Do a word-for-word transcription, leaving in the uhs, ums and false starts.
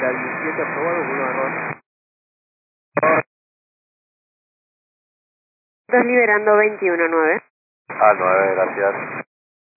la diecisiete aprobado, uno error. Dos liberando veintiuno nueve. Ah, nueve, gracias.